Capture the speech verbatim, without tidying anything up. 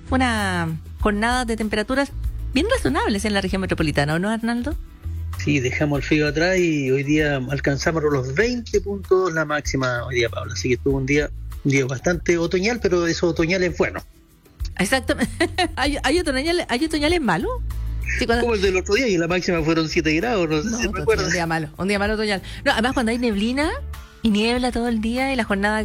una jornada de temperaturas bien razonables en la región metropolitana, ¿o no, Arnaldo? Sí, dejamos el frío atrás y hoy día alcanzamos los veinte puntos la máxima hoy día, Paula. Así que estuvo un día, un día bastante otoñal, pero eso otoñal es bueno. Exactamente. ¿Hay, hay, otoñales, ¿Hay otoñales malos? Sí, cuando... Como el del otro día y la máxima fueron siete grados, no sé no, si me acuerdo. Un día malo, un día malo otoñal. No, además cuando hay neblina y niebla todo el día y la jornada